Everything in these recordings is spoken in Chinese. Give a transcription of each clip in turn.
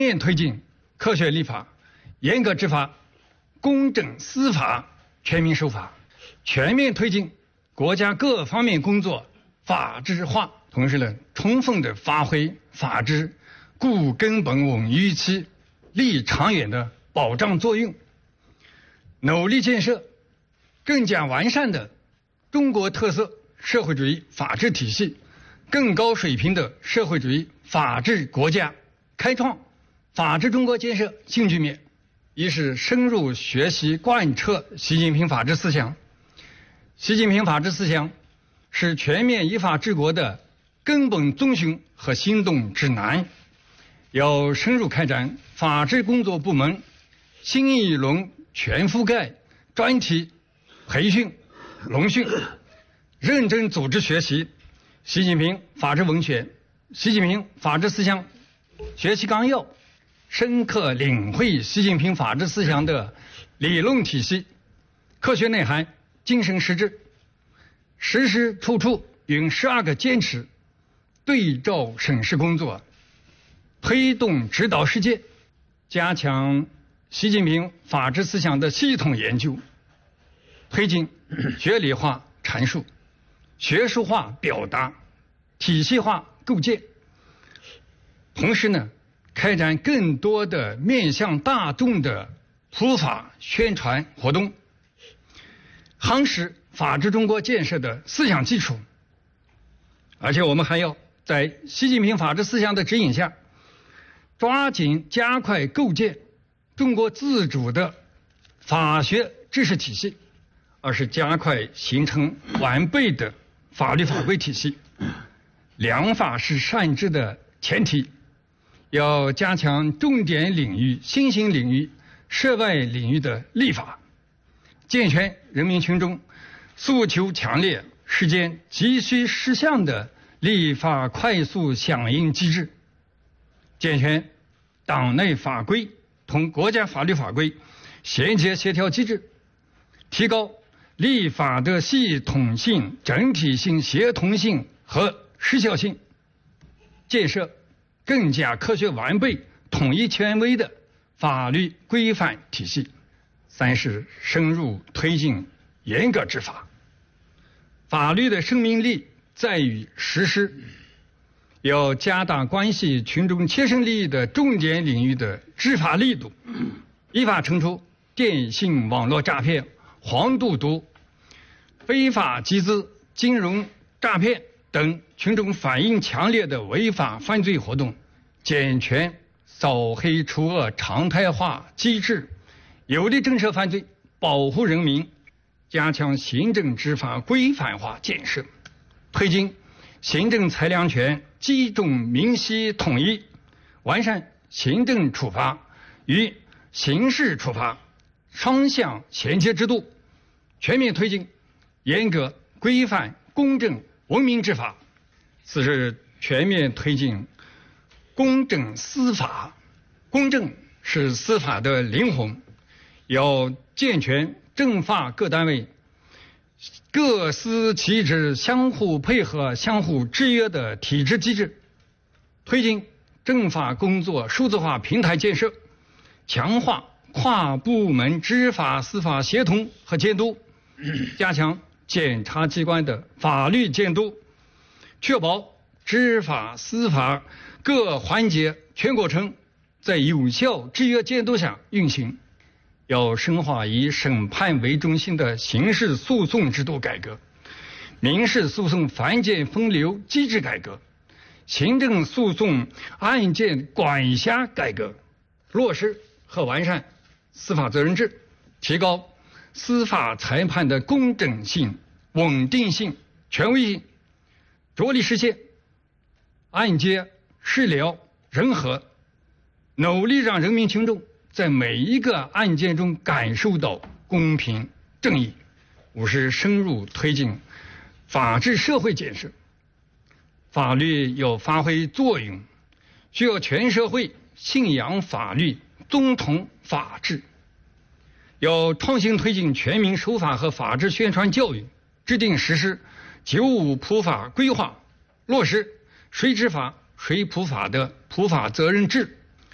面推进科学立法、严格执法、公正司法、全民守法，全面推进国家各方面工作法治化，同时呢，充分的发挥法治固根本稳预期、立长远的保障作用，努力建设更加完善的中国特色社会主义法治体系，更高水平的社会主义法治国家，开创法治中国建设新局面。一是深入学习贯彻习近平法治思想。习近平法治思想是全面依法治国的根本遵循和行动指南，要深入开展法治工作部门新一轮全覆盖专题培训龙训，认真组织学习习近平法治文学、习近平法治思想学习纲要，深刻领会习近平法治思想的理论体系、科学内涵、精神实质，时时处处与12个坚持对照审视工作，推动指导实践，加强习近平法治思想的系统研究，推进学理化阐述、学术化表达、体系化构建。同时呢，开展更多的面向大众的普法宣传活动，夯实法治中国建设的思想基础。而且我们还要在习近平法治思想的指引下，抓紧加快构建中国自主的法学知识体系，而是加快形成完备的法律法规体系。良法是善治的前提，要加强重点领域、新兴领域、涉外领域的立法，健全人民群众诉求强烈、时间急需实项的立法快速响应机制，健全党内法规同国家法律法规衔接协调机制，提高立法的系统性、整体性、协同性和时效性，建设更加科学完备、统一权威的法律规范体系。三是深入推进严格执法。法律的生命力在于实施，要加大关系群众切身利益的重点领域的执法力度，依法惩处电信网络诈骗、黄赌毒、非法集资、金融诈骗等群众反映强烈的违法犯罪活动，健全扫黑除恶常态化机制，有力震慑犯罪，保护人民，加强行政执法规范化建设，推进行政裁量权集中明晰统一，完善行政处罚与刑事处罚双向衔接制度，全面推进严格、规范、公正、文明执法。四是全面推进公正司法。公正是司法的灵魂，要健全政法各单位各司其职、相互配合、相互制约的体制机制，推进政法工作数字化平台建设，强化跨部门执法司法协同和监督，加强检察机关的法律监督，确保执法司法各环节全过程在有效制约监督下运行。要深化以审判为中心的刑事诉讼制度改革，民事诉讼繁简分流机制改革，行政诉讼案件管辖改革，落实和完善司法责任制，提高司法裁判的公正性、稳定性、权威性，着力实现案件事了人和，努力让人民群众在每一个案件中感受到公平正义。五是深入推进法治社会建设。法律要发挥作用，需要全社会信仰法律、遵从法治。要创新推进全民守法和法治宣传教育，制定实施95普法规划，落实谁执法谁普法的普法责任制，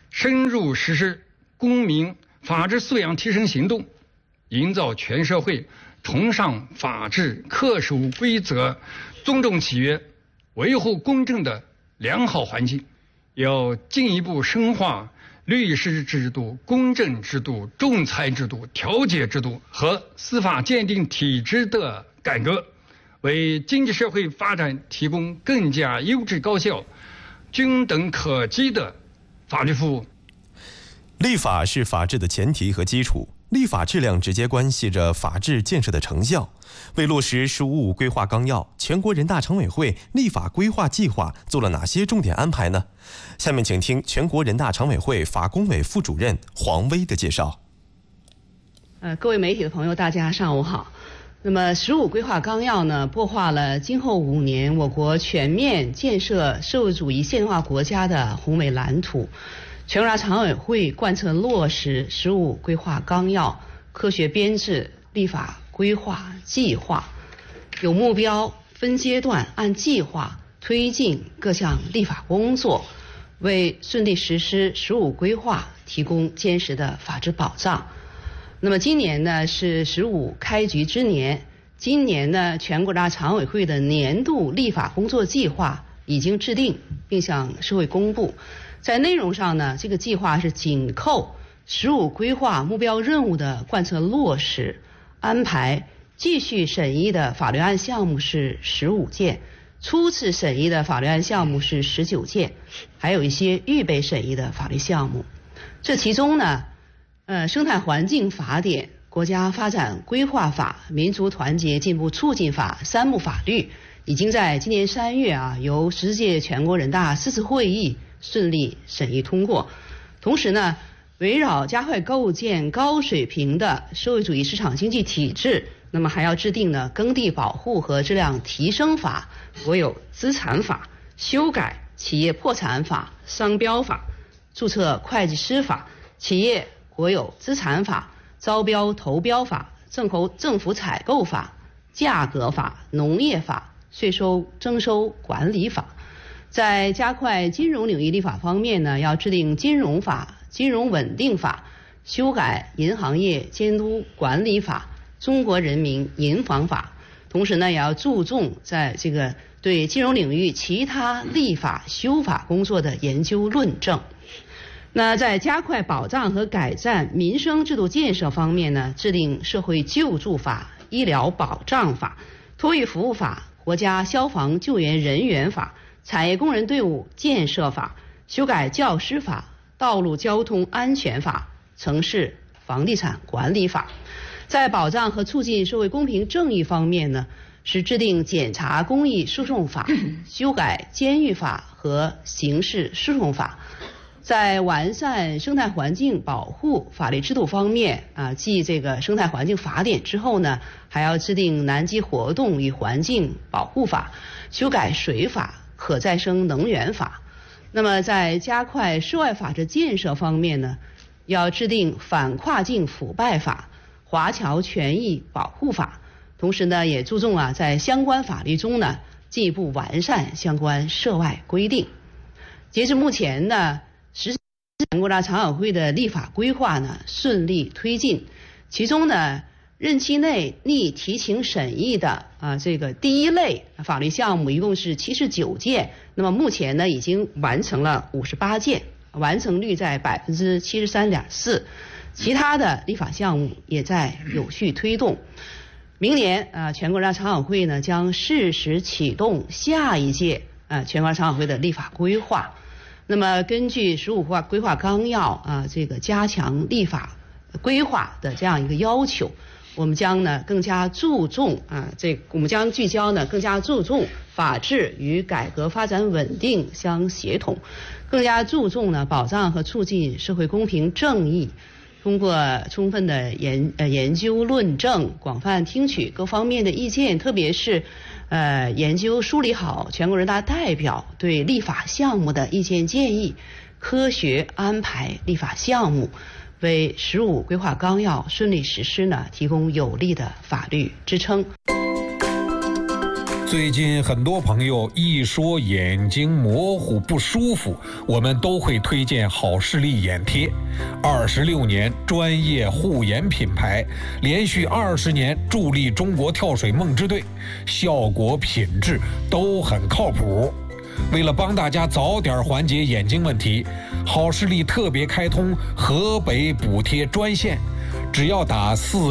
深入实施公民法治素养提升行动，营造全社会崇尚法治、恪守规则、尊重契约、维护公正的良好环境。要进一步深化律师制度、公证制度、仲裁制度、调解制度和司法鉴定体制的改革，为经济社会发展提供更加优质高效、均等可及的法律服务。 立法是法治的前提和基础，立法质量直接关系着法治建设的成效。为落实“十五五”规划纲要，全国人大常委会立法规划计划做了哪些重点安排呢？下面请听全国人大常委会法工委副主任黄薇的介绍。 各位媒体的朋友，大家上午好。那么“十五”规划纲要呢，擘画了今后5年我国全面建设社会主义现代化国家的宏伟蓝图。全国人大常委会贯彻落实“十五”规划纲要，科学编制立法规划计划，有目标、分阶段、按计划推进各项立法工作，为顺利实施“十五”规划提供坚实的法治保障。那么今年呢是“十五”开局之年，今年呢全国人大常委会的年度立法工作计划已经制定并向社会公布。在内容上呢，这个计划是紧扣“十五”规划目标任务的贯彻落实，安排继续审议的法律案项目是15件，初次审议的法律案项目是19件，还有一些预备审议的法律项目。这其中呢，生态环境法典、国家发展规划法、民族团结进步促进法3部法律已经在今年3月由14届全国人大4次会议顺利审议通过。同时呢，围绕加快构建高水平的社会主义市场经济体制，那么还要制定呢耕地保护和质量提升法、国有资产法，修改企业破产法、商标法、注册会计师法、企业国有资产法、招标投标法、政府采购法、价格法、农业法、税收征收管理法。在加快金融领域立法方面呢，要制定金融法、金融稳定法，修改银行业监督管理法、中国人民银行法。同时呢，也要注重在这个对金融领域其他立法修法工作的研究论证。那在加快保障和改善民生制度建设方面呢，制定社会救助法、医疗保障法、托育服务法、国家消防救援人员法、产业工人队伍建设法，修改教师法、道路交通安全法、城市房地产管理法。在保障和促进社会公平正义方面呢，是制定检察公益诉讼法，修改监狱法和刑事诉讼法。在完善生态环境保护法律制度方面继这个生态环境法典之后呢，还要制定南极活动与环境保护法，修改水法、可再生能源法。那么在加快涉外法治建设方面呢，要制定反跨境腐败法、华侨权益保护法。同时呢，也注重在相关法律中呢进一步完善相关涉外规定。截至目前呢，全国人大常委会的立法规划呢顺利推进，其中呢任期内拟提请审议的这个第一类法律项目一共是79件，那么目前呢已经完成了58件，完成率在73.4%，其他的立法项目也在有序推动。明年全国人大常委会呢将适时启动下一届全国人大常委会的立法规划。那么根据15规划纲要这个加强立法规划的这样一个要求，我们将呢更加注重我们将聚焦呢更加注重法治与改革发展稳定相协同，更加注重呢保障和促进社会公平正义。通过充分的研究论证，广泛听取各方面的意见，特别是研究梳理好全国人大代表对立法项目的意见建议，科学安排立法项目，为15规划纲要顺利实施呢提供有力的法律支撑。 最近很多朋友一说眼睛模糊不舒服，我们都会推荐好视力眼贴。26年专业护眼品牌，连续20年助力中国跳水梦之队，效果品质都很靠谱。为了帮大家早点缓解眼睛问题，好视力特别开通河北补贴专线，只要打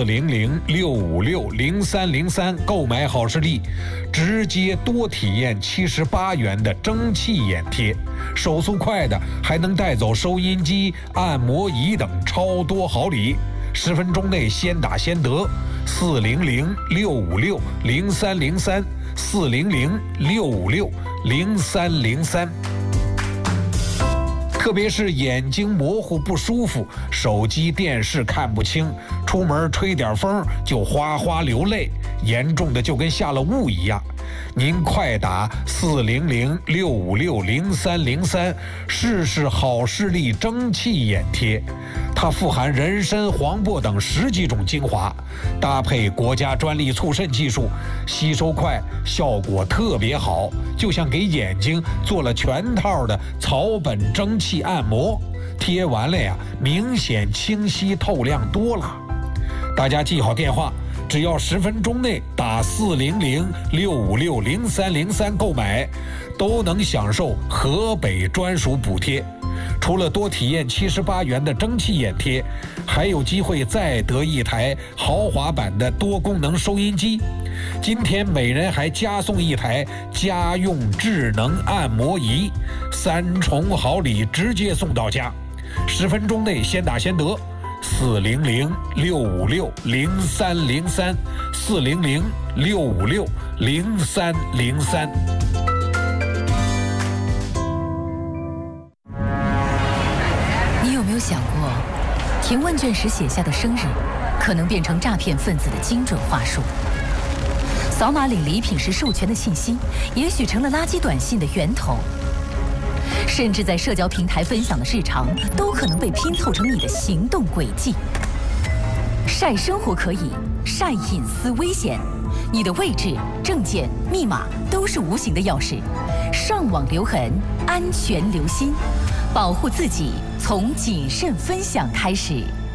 400-656-0303购买好视力，直接多体验78元的蒸汽眼贴，手速快的还能带走收音机、按摩仪等超多好礼，10分钟内先打先得。400-656-0303 400-656-0303。特别是眼睛模糊不舒服，手机电视看不清，出门吹点风就哗哗流泪，严重的就跟下了雾一样。您快打400-656-0303试试好视力蒸汽眼贴，它富含人参、黄柏等10几种精华，搭配国家专利促渗技术，吸收快，效果特别好，就像给眼睛做了全套的草本蒸汽按摩，贴完了呀，明显清晰透亮多了。大家记好电话，只要10分钟内打400-656-0303购买，都能享受河北专属补贴。除了多体验78元的蒸汽眼贴，还有机会再得一台豪华版的多功能收音机。今天每人还加送一台家用智能按摩仪，3重好礼直接送到家。10分钟内先打先得。400-656-0303 400-656-0303。 你有没有想过，填问卷时写下的生日，可能变成诈骗分子的精准话术？扫码领礼品时授权的信息，也许成了垃圾短信的源头。甚至在社交平台分享的日常，都可能被拼凑成你的行动轨迹。晒生活可以，晒隐私危险。你的位置、证件、密码都是无形的钥匙。上网留痕，安全留心，保护自己从谨慎分享开始。